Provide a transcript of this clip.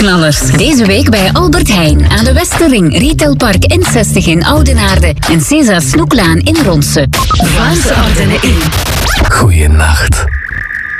Weekknallers. Deze week bij Albert Heijn aan de Westerring, Retailpark N60 in Oudenaarde en César Snoeklaan in Ronse. Vlaamse Ardennen in. Goeienacht.